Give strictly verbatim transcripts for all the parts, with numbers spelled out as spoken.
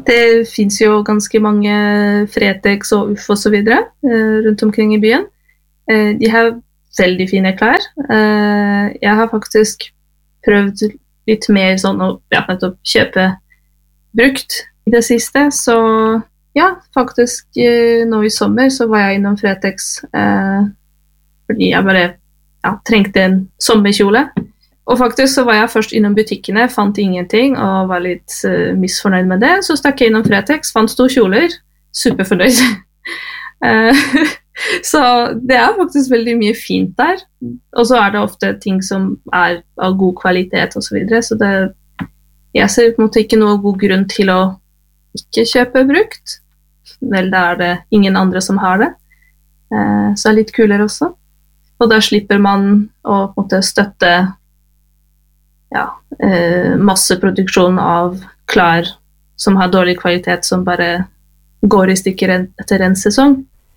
Det finns jo ganske mange Fretex og U F og så videre eh, rundt omkring i byen. Eh, de har veldig fine klær. Eh, jeg har faktisk prøvd litt mer sånn å ja, kjøpe brukt i det siste, så ja, faktisk eh, nå i sommer så var jeg innom Fretex eh, fordi jeg bare ja, trengte en sommerkjole. Og faktisk så var jeg først innom butikkene, fant ingenting og var litt uh, misfornøyd med det. Så stakk jeg innom Fretex, fant to kjoler, superfornøyd. uh, så det er faktisk veldig mye fint der. Og så er det ofte ting som er av god kvalitet og så videre. Så det, jeg ser på en måte ikke noe god grunn til å ikke kjøpe brukt. Vel, da er det ingen andre som har det. Uh, så det er litt kulere også. Og da slipper man å på en måte støtte ja, eh, masseproduksjon av klær som har dårlig kvalitet, som bare går i stykker etter en sesong.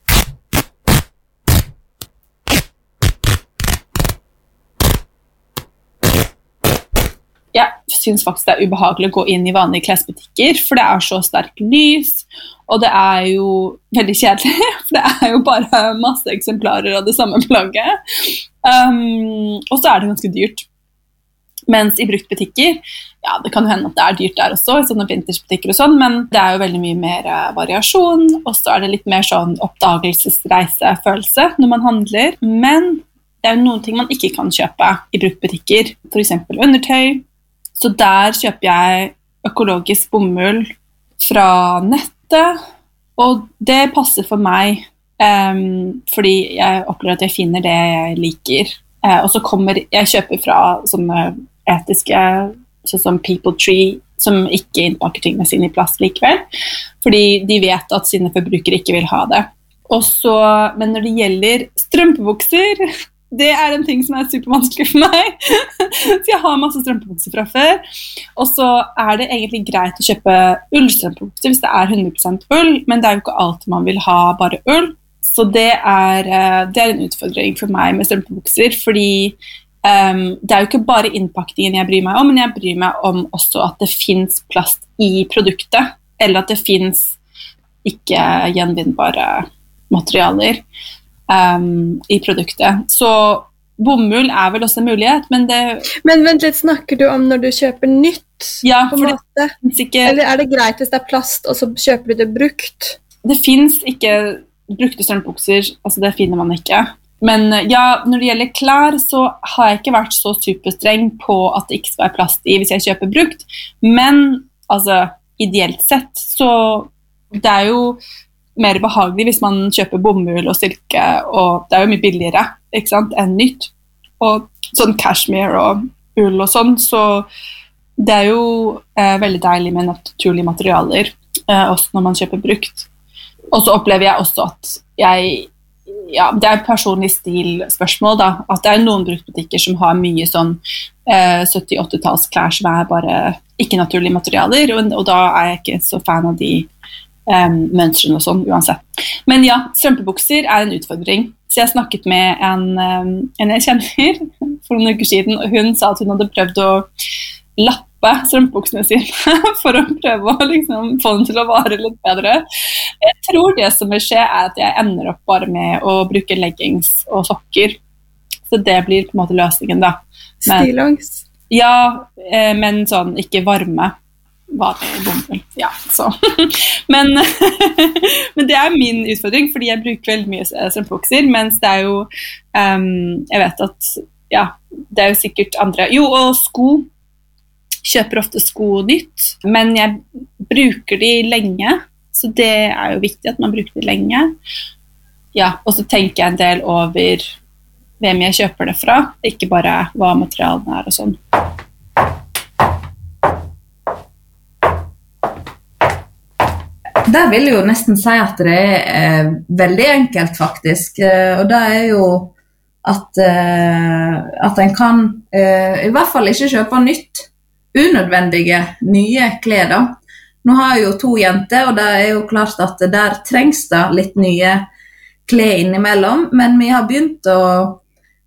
Jeg synes faktisk det er ubehagelig å gå inn i vanlige klesbutikker, for det er så sterk lys, og det er jo veldig kjedelig, for det er jo bare masse eksemplarer av det samme plagget. Um, og så er det ganske dyrt. Mens i bruktbutikker, ja, det kan jo hende at det er dyrt der også, i sånne vintersbutikker og sånn, men det er jo veldig mye mer uh, variasjon, og så er det litt mer sånn oppdagelsesreisefølelse når man handler, men det er jo noen ting man ikke kan kjøpe i bruktbutikker, for eksempel undertøy. Så der kjøper jeg økologisk bomull fra nettet, og det passer for meg, um, fordi jeg opplever at jeg finner det jeg liker. Uh, og så kommer, jeg kjøper fra sånne etiske, sånn som People Tree, som ikke innpakker tingene sine i plast likevel, fordi de vet at sine forbrukere ikke vil ha det. Og så, men når det gjelder strømpebukser, det er en ting som er supervanskelig for meg. Så jeg har masse strømpebukser fra før, og så er det egentlig greit å kjøpe ullstrømpebukser hvis det er hundre prosent ull, men det er jo ikke alltid man vil ha bare ull. Så det er, det er en utfordring for meg med strømpebukser, fordi um, det er jo ikke bare innpakningen jeg bryr meg om, men jeg bryr meg om også at det finnes plast i produktet, eller at det finnes ikke gjenvinnbare materialer um, i produktet. Så bomull er vel også en mulighet, men det... Men vent litt, snakker du om når du kjøper nytt? Ja, på for måte? Det ikke... Eller er det greit hvis det er plast, og så kjøper du det brukt? Det finnes ikke brukte strømpebukser, altså det finner man ikke. Men ja, når det gjelder klær, så har jeg ikke vært så superstreng på at det ikke skal være plast i hvis jeg kjøper brukt, men altså, ideelt sett, så det er jo mer behagelig hvis man kjøper bomull og silke, og det er jo mye billigere, ikke sant, enn nytt. Og sånn cashmere og ull og sånn, så det er jo eh, veldig deilig med naturlige materialer, eh, også når man kjøper brukt. Og så opplever jeg også at jeg, ja, det er personlig stilspørsmål da, at det er noen bruktbutikker som har mye sånn eh, sytti-åtti-talls klær som er bare ikke naturlige materialer, og, og da er jeg ikke så fan av de um, mønstrene og sånn uansett. Men ja, strømpebukser er en utfordring. Så jeg snakket med en, um, en jeg kjenner for noen uker siden, og hun sa at hun hadde prøvd å lappe strømpebuksene sine for å prøve å liksom, få den til å vare litt bedre. Jeg tror det som vil skje er at jeg ender opp bare med å bruke leggings og sokker. Så det blir på en måte løsningen da. Men, Stillongs? Ja, eh, men sånn ikke varme. Vanlig bomull. Ja, så. men, men det er min utfordring, fordi jeg bruker veldig mye strømpebukser, mens det er jo, um, jeg vet at, ja, det er jo sikkert andre. Jo, og sko. Kjøper ofte sko nytt, men jeg bruker de lenge, så det er jo viktig at man bruker de lenge. Ja, og så tenker jeg en del over hvem jeg kjøper det fra, ikke bare hva materialene er og sånn. Der vil jeg jo nesten si at det er veldig enkelt faktisk, og det er jo at, at en kan i hvert fall ikke kjøpe nytt, unødvendige nye klær da. Nå har jeg jo to jenter, og det er jo klart at der trengs det litt nye klær innimellom, men vi har begynt å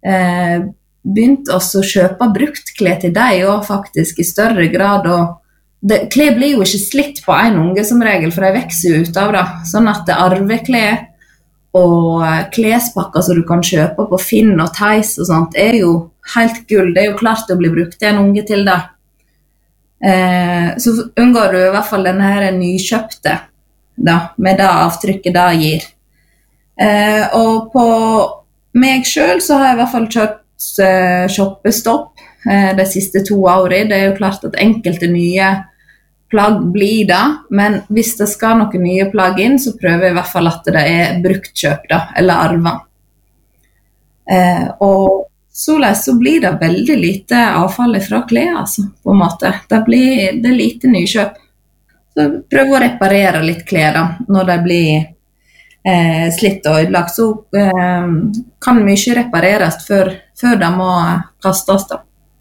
eh, begynt også å kjøpe brukt klær til deg, og faktisk i større grad, og det, klær blir jo ikke slitt på en unge som regel, for de vekser jo ut av det. Sånn at det arveklær og klespakker som du kan kjøpe på Finn og Theis og sånt, er jo helt gull. Det er jo klart å bli brukt til en unge til det. Eh, så unngår du i hvert fall denne her nykjøpte, da, med det avtrykket det gir. Eh, og på meg selv så har jeg i hvert fall kjørt uh, shoppestopp uh, de siste to årene. Det er jo klart at enkelte nye plagg blir det, men hvis det skal noen nye plagg inn, så prøver jeg i hvert fall at det er bruktkjøp da, eller arver. Uh, og således så blir det veldig lite avfall fra klær, altså, på en måte. Det blir det er lite nykjøp. Så prøv å reparere litt klær da, når det blir Eh, slitt og ødelagt, så eh, kan mye repareres før, før de må kastes da.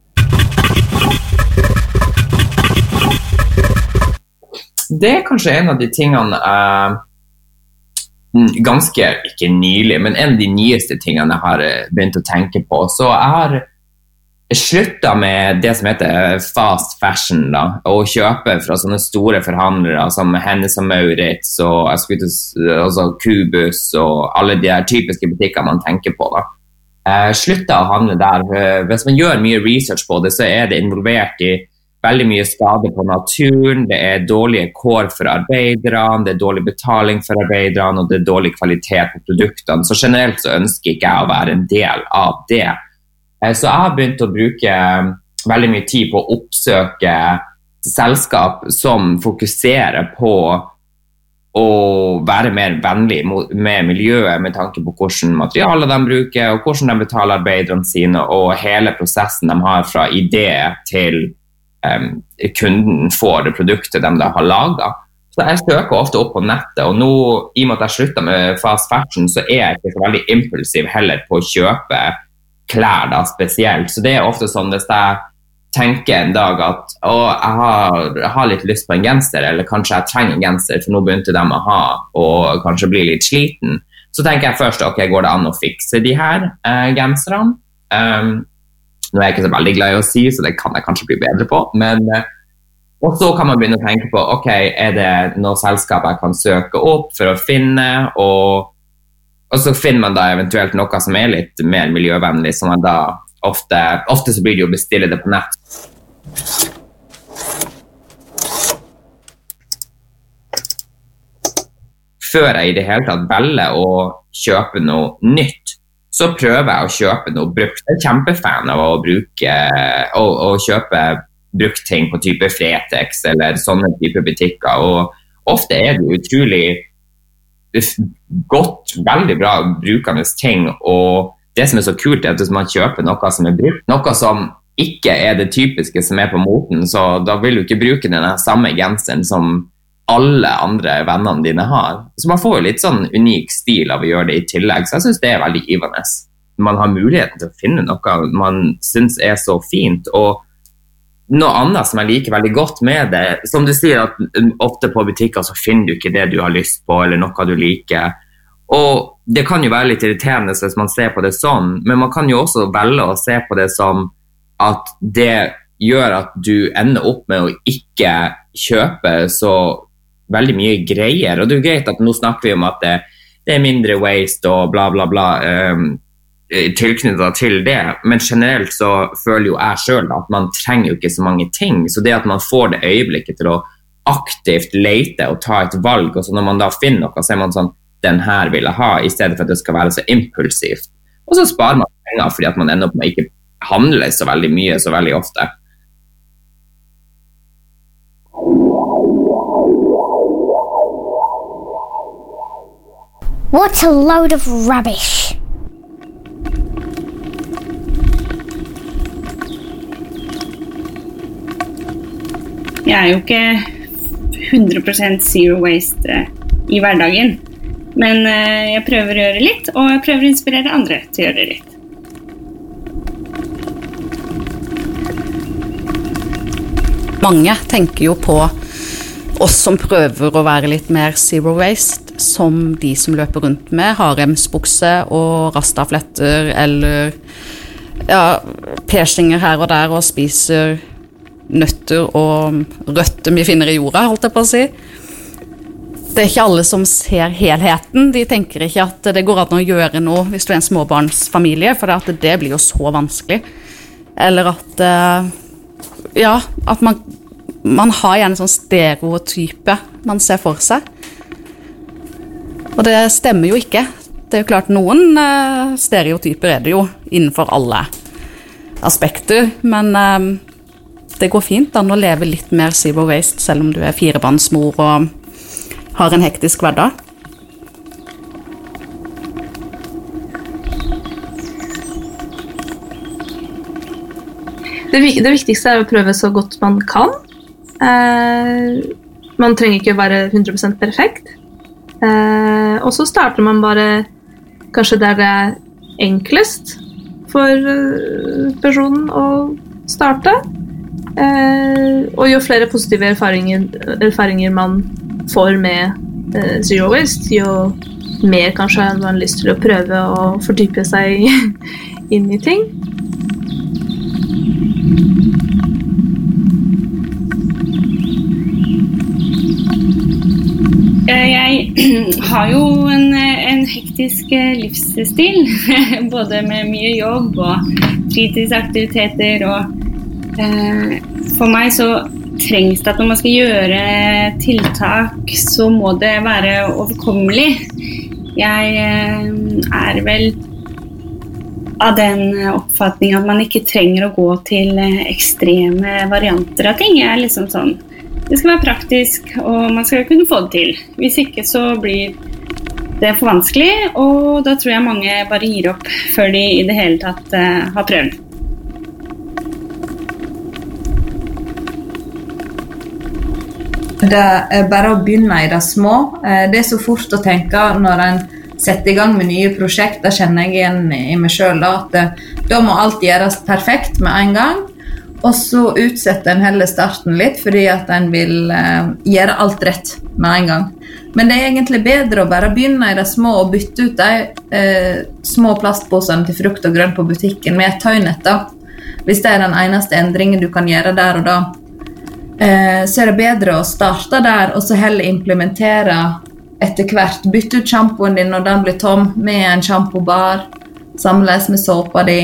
Det er kanskje en av de tingene eh, ganske, ikke nylig, men en av de nyeste tingene jeg har begynt å tenke på. Så jeg har sluttet med det som heter fast fashion da, og kjøpe fra sånne store forhandlere som Hennes og Mauritz og jeg skulle til, altså Kubus og alle de der typiske butikker man tenker på da. Jeg sluttet å handle der. Hvis man gjør mye research på det, så er det involvert i veldig mye skade på naturen, det er dårlige kår for arbeiderne, det er dårlig betaling for arbeiderne, og det er dårlig kvalitet på produktene. Så generelt så ønsker ikke jeg å være en del av det. Så jeg har begynt å bruke veldig mye tid på å oppsøke selskap som fokuserer på å være mer vennlig med miljøet med tanke på hvordan materialer de bruker, og hvordan de betaler arbeiderne sine, og hele prosessen de har fra idé til um, kunden får det produktet de da har laget. Så jeg søker ofte opp på nettet, og nå, i og med at jeg sluttet med fast fashion, så er jeg ikke så veldig impulsiv heller på å kjøpe klær da spesielt, så det er ofte sånn hvis jeg tenker en dag at å, jeg, har, jeg har litt lyst på en genser, eller kanskje jeg trenger en genser, for nå begynte de å ha, og kanskje bli litt sliten, så tenker jeg først, ok, går det an å fikse de her eh, genserne? Um, nå er jeg ikke så veldig glad i å si, så det kan jeg kanskje bli bedre på, men eh, og så kan man begynne å tenke på, ok, er det noen selskap jeg kan søke opp for å finne, og Og så finner man da eventuelt noe som er litt mer miljøvennlig, som man da ofte, ofte så blir det jo å bestille det på nett. Før jeg i det hele tatt velger å kjøpe noe nytt, så prøver jeg å kjøpe noe brukt. Jeg er kjempefan av å bruke, å, å kjøpe brukt ting på type Fretex eller sånne type butikker, og ofte er det utrolig godt, veldig bra brukende ting, og det som er så kult er at hvis man kjøper noe som er brukt, noe som ikke er det typiske som er på moten, så da vil du ikke bruke den samme genseren som alle andre vennene dine har. Så man får jo litt sånn unik stil av å gjøre det i tillegg, så jeg synes det er veldig givende. Man har muligheten til å finne noe man synes er så fint, og noe annet som jeg liker veldig godt med det, som du sier at ofte på butikker så finner du ikke det du har lyst på, eller noe du liker, og det kan jo være litt irriterende hvis man ser på det sånn, men man kan jo også velge å se på det som at det gjør at du ender opp med å ikke kjøpe så veldig mye greier, og det er jo greit at nå snakker vi om at det, det er mindre waste og bla bla bla, um, tilknyttet til det, men generelt så føler jo jeg selv at man trenger jo ikke så mange ting, så det at man får det øyeblikket til å aktivt lete og ta et valg, og så når man da finner noe, så er man sånn, den her vil jeg ha, i stedet for at det skal være så impulsivt, og så sparer man penger fordi at man ender opp med ikke handle så veldig mye, så veldig ofte. What a load of rubbish! Jeg er jo ikke hundre prosent zero waste i hverdagen, men jeg prøver å gjøre litt, og jeg prøver å inspirere andre til å gjøre litt. Mange tenker jo på oss som prøver å være litt mer zero waste, som de som løper rundt med haremsbukse og rastafletter, eller ja, persinger her og der og spiser nøtter og røtter vi finner i jorda, holdt jeg på å si. Det er ikke alle som ser helheten. De tenker ikke at det går an å gjøre noe hvis du er en småbarnsfamilie, for at det blir jo så vanskelig. Eller at, ja, at man, man har gjerne sånn stereotype man ser for seg. Og det stemmer jo ikke. Det er jo klart noen stereotyper er det jo innenfor alle aspekter, men det går fint an å leve litt mer zero waste selv om du er firebarnsmor og har en hektisk hverdag. Det, det viktigste er å prøve så godt man kan. Eh, man trenger ikke å være hundre prosent perfekt. Eh, og så starter man bare kanskje der det er enklest for personen å starte. Eh, og jo flere positive erfaringer, erfaringer man får med eh, zero waste, jo mer kanskje har man lyst til å prøve å fordype seg inn i ting. Jeg har jo en, en hektisk livsstil, både med mye jobb og fritidsaktiviteter, og eh, for meg så trengs det at når man skal gjøre tiltak, så må det være overkommelig. Jeg er vel av den oppfatning at man ikke trenger å gå til ekstreme varianter av ting. Jeg er liksom sånn, det skal være praktisk, og man skal kunne få det til. Hvis ikke så blir det for vanskelig, og da tror jeg mange bare gir opp før de i det hele tatt uh, har prøvd. Det er bare å begynne i det små. Det er så fort å tenke når en setter i gang med nye prosjekter, kjenner jeg igjen i meg selv, at da må alt gjøres perfekt med en gang, og så utsetter en heller starten litt, fordi at en vil gjøre alt rett med en gang. Men det er egentlig bedre å bare begynne i det små og bytte ut de eh, små plastposene til frukt og grønt på butikken med et tøynett, da. Hvis det er den eneste endringen du kan gjøre der og da. Så er det bedre å starte der, og så heller implementere etter hvert. Bytte ut shampooen din når den blir tom med en shampoobar, samles med såpa di.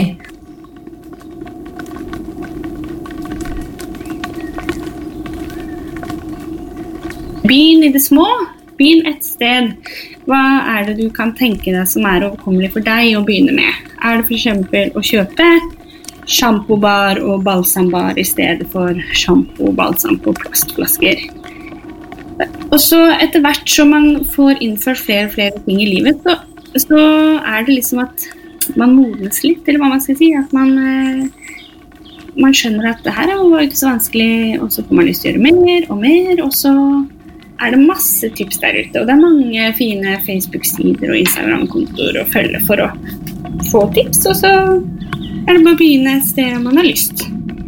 Begynn i det små, begynn et sted. Hva er det du kan tenke deg som er overkommelig for deg å begynne med? Er det for eksempel å kjøpe shampoobar og balsambar i stedet for shampoo og balsam på plastflasker. Og så etter hvert som man får innført flere og flere ting i livet, så, så er det liksom at man modnes litt, eller hva man skal si, at man, man skjønner at det her er jo ikke så vanskelig, og så får man lyst til å gjøre mer og mer, og så er det masse tips der ute, og det er mange fine Facebook-sider og Instagram-kontoer å følge for å få tips, og så er det bare å begynne et sted man har lyst.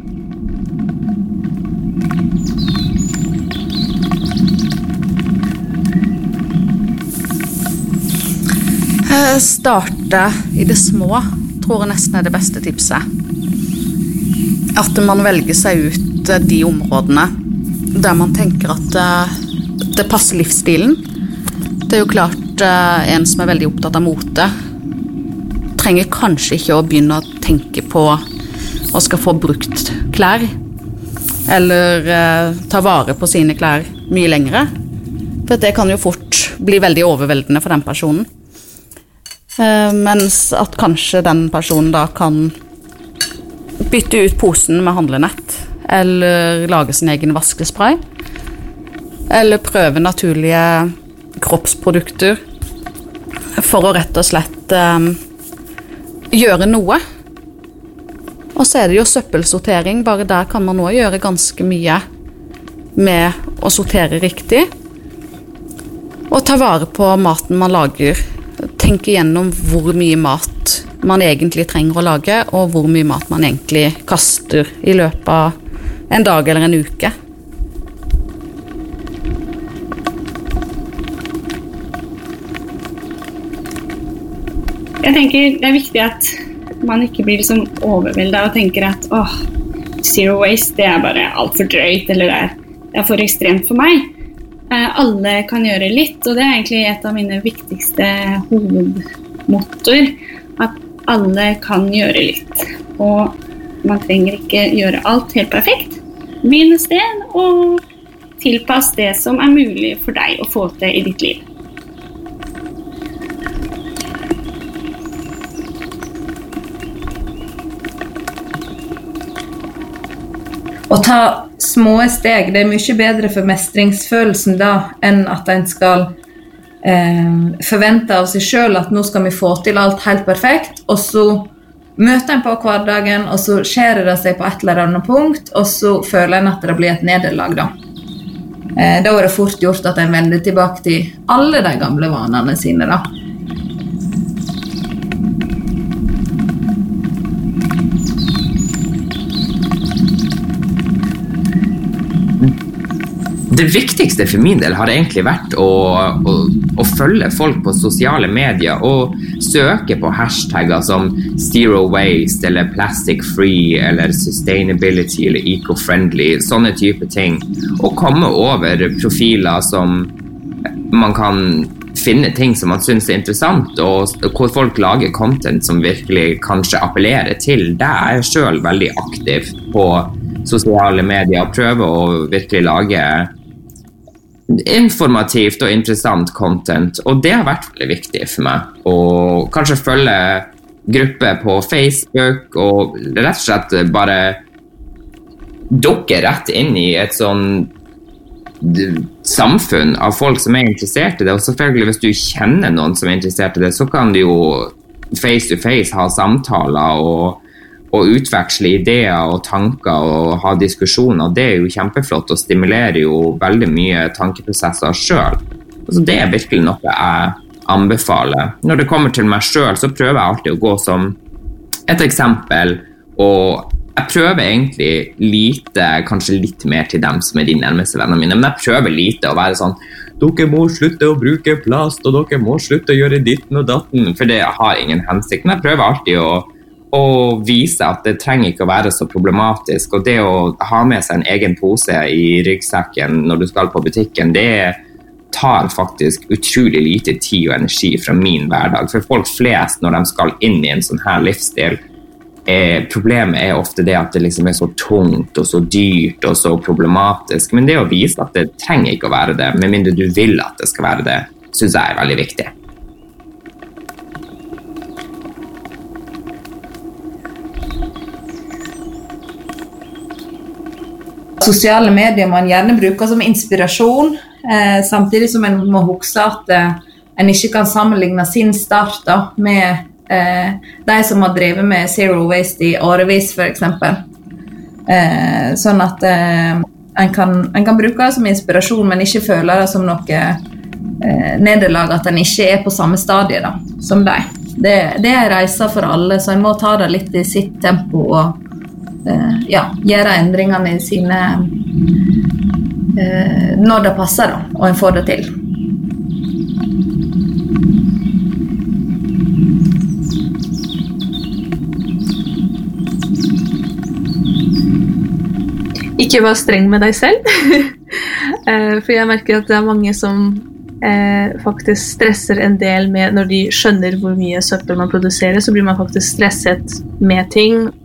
Starte i det små, tror jeg nesten er det beste tipset. At man velger seg ut de områdene der man tenker at det passer livsstilen. Det er jo klart en som er veldig opptatt av mote, trenger kanskje ikke å begynne å tenke på å skal få brukt klær, eller eh, ta vare på sine klær mye lengre, for det kan jo fort bli veldig overveldende for den personen. Eh, mens at kanskje den personen da kan bytte ut posen med handlenett, eller lage sin egen vaskespray, eller prøve naturlige kroppsprodukter for å rett og slett eh, gjøre noe. Og så er det jo søppelsortering, bare der kan man også gjøre ganske mye med å sortere riktig. Og ta vare på maten man lager. Tenke gjennom hvor mye mat man egentlig trenger å lage, og hvor mye mat man egentlig kaster i løpet av en dag eller en uke. Jeg tenker det er viktig at man ikke blir liksom overveldet og tenker at åh, zero waste, det er bare alt for drøyt, eller det er, det er for ekstremt for meg. Eh, alle kan gjøre litt, og det er egentlig et av mine viktigste hovedmotor, at alle kan gjøre litt. Og man trenger ikke gjøre alt helt perfekt. Begynn et sted, og tilpass det som er mulig for deg å få til i ditt liv. Å ta små steg, det er mye bedre for mestringsfølelsen da, enn at en skal eh, forvente av seg selv at nå skal vi få til alt helt perfekt, og så møter en på hverdagen, og så skjærer det seg på et eller annet punkt, og så føler en at det blir et nederlag da. Eh, da er det fort gjort at en vender tilbake til alle de gamle vanene sine da. Det viktigste for min del har egentlig vært å, å, å følge folk på sosiale medier og søke på hashtagger som zero waste eller plastic free eller sustainability eller eco-friendly, sånne type ting. Og komme over profiler som man kan finne ting som man synes er interessant, og hvor folk lager content som virkelig kanskje appellerer til. Der er jeg selv veldig aktiv på sosiale medier og prøver å virkelig lage informativt og interessant content, og det har vært veldig viktig for meg og kanskje følge grupper på Facebook og rett og slett bare dukke rett inn i et sånn samfunn av folk som er interessert i det, og selvfølgelig hvis du kjenner noen som er interessert i det, så kan du jo face to face ha samtaler og og utveksle ideer og tanker og ha diskusjoner, det er jo kjempeflott og stimulerer jo veldig mye tankeprosesser selv. Altså det er virkelig noe jeg anbefaler. Når det kommer til meg selv, så prøver jeg alltid å gå som et eksempel, og jeg prøver egentlig lite, kanskje litt mer til dem som er de nærmeste vennene mine, men jeg prøver lite å være sånn, dere må slutte å bruke plast, og dere må slutte å gjøre ditten og datten, for det har ingen hensikt. Men jeg prøver alltid å og vise at det trenger ikke å være så problematisk, og det å ha med seg en egen pose i ryggsekken når du skal på butikken, det tar faktisk utrolig lite tid og energi fra min hverdag. For folk flest, når de skal inn i en sånn her livsstil, eh, problemet er ofte det at det liksom er så tungt og så dyrt og så problematisk, men det å vise at det trenger ikke å være det, med mindre du vil at det skal være det, synes jeg er veldig viktig. Sosiale medier man gjerne bruker som inspirasjon, eh, samtidig som en må huske at eh, en ikke kan sammenligne sin start da, med eh, de som har drevet med zero waste i årevis for eksempel. Eh, sånn at eh, en, kan, en kan bruke det som inspirasjon, men ikke føle det som noe eh, nederlag at en ikke er på samme stadie da, som de. Det, det er reiser for alle, så en må ta det litt i sitt tempo og ja, gjøre endringene i sine eh, når det passer da, og en får det til. Ikke vær streng med deg selv, for jeg merker at det er mange som eh, faktisk stresser en del med, når de skjønner hvor mye søppel man produserer, så blir man faktisk stresset med ting,